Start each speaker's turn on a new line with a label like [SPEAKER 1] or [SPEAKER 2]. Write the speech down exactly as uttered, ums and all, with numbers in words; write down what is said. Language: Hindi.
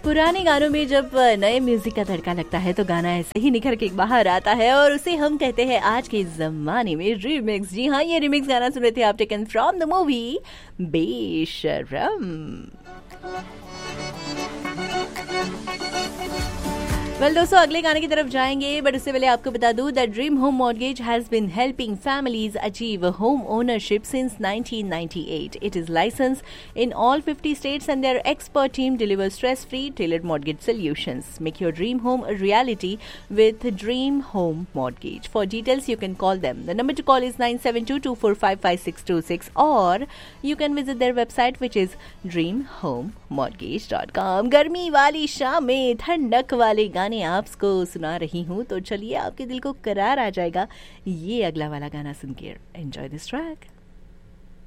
[SPEAKER 1] पुराने गानों में जब नए म्यूजिक का तड़का लगता है तो गाना ऐसे ही निखर के बाहर आता है और उसे हम कहते हैं आज के जमाने में रिमिक्स। जी हाँ, ये रिमिक्स गाना सुन रहे थे आप, टेकन फ्रॉम द मूवी बेशरम। वेल well, दोस्तों अगले गाने की तरफ जाएंगे, बट उससे पहले आपको बता दूं that dream home mortgage has been helping families achieve home ownership since nineteen ninety eight. It is licensed in all fifty states and their expert team delivers stress-free tailored mortgage solutions. Make your dream home a reality with Dream Home Mortgage. For details you can call them. The number to call is nine seven two, two four five, five six two six or you can visit their website which is dream home mortgage dot com. गर्मी वाली शाम में ठंडक वाले गाने आपको सुना रही हूँ, तो चलिए आपके दिल को करार आ जाएगा ये अगला वाला गाना सुन के। Enjoy this track.